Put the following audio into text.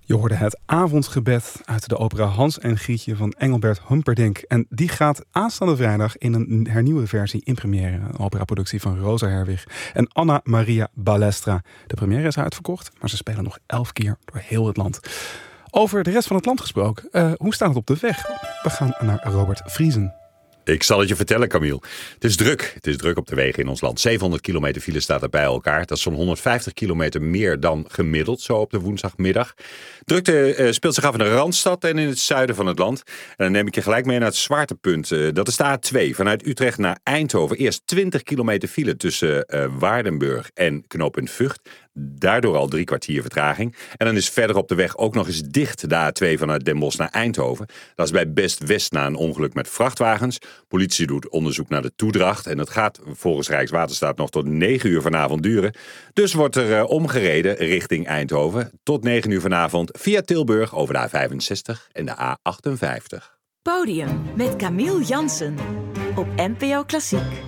Je hoorde het avondgebed uit de opera Hans en Grietje van Engelbert Humperdinck. En die gaat aanstaande vrijdag in een hernieuwde versie in première. Een operaproductie van Rosa Herwig en Anna Maria Balestra. De première is uitverkocht, maar ze spelen nog 11 keer door heel het land. Over de rest van het land gesproken, hoe staat het op de weg? We gaan naar Robert Vriesen. Ik zal het je vertellen, Camille. Het is druk. Het is druk op de wegen in ons land. 700 kilometer file staat er bij elkaar. Dat is zo'n 150 kilometer meer dan gemiddeld, zo op de woensdagmiddag. Drukte speelt zich af in de Randstad en in het zuiden van het land. En dan neem ik je gelijk mee naar het zwaartepunt. Dat is de A2. Vanuit Utrecht naar Eindhoven. Eerst 20 kilometer file tussen Waardenburg en knooppunt Vught. Daardoor al 3 kwartier vertraging. En dan is verder op de weg ook nog eens dicht de A2 vanuit Den Bosch naar Eindhoven. Dat is bij Best West na een ongeluk met vrachtwagens. Politie doet onderzoek naar de toedracht. En dat gaat volgens Rijkswaterstaat nog tot 9 uur vanavond duren. Dus wordt er omgereden richting Eindhoven. Tot 9 uur vanavond via Tilburg over de A65 en de A58. Podium met Camille Jansen op NPO Klassiek.